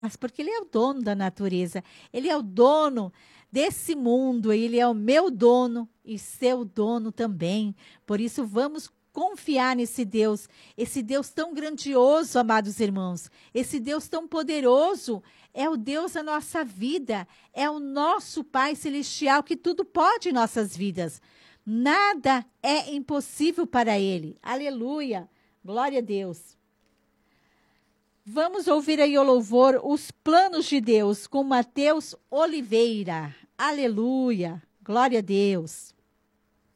Mas porque Ele é o dono da natureza, Ele é o dono desse mundo, Ele é o meu dono e seu dono também. Por isso, vamos confiar nesse Deus, esse Deus tão grandioso, amados irmãos, esse Deus tão poderoso, é o Deus da nossa vida, é o nosso Pai Celestial que tudo pode em nossas vidas. Nada é impossível para Ele. Aleluia! Glória a Deus. Vamos ouvir aí o louvor Os Planos de Deus com Mateus Oliveira. Aleluia! Glória a Deus.